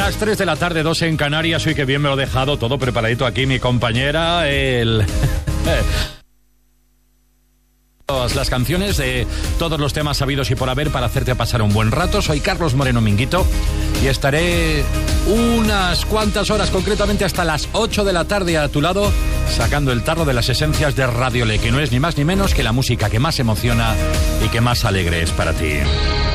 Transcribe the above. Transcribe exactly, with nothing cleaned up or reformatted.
Las tres de la tarde, dos en Canarias. Hoy que bien me lo he dejado todo preparadito aquí mi compañera, el... las canciones de todos los temas sabidos y por haber para hacerte pasar un buen rato. Soy Carlos Moreno Minguito y estaré unas cuantas horas, concretamente hasta las ocho de la tarde a tu lado, sacando el tarro de las esencias de Radio Le, que no es ni más ni menos que la música que más emociona y que más alegre es para ti.